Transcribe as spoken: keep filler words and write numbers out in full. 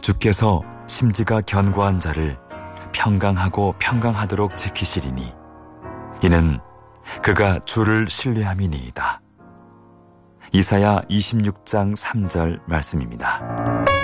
주께서 심지가 견고한 자를 평강하고 평강하도록 지키시리니 이는 그가 주를 신뢰함이니이다. 이사야 이십육 장 삼 절 말씀입니다.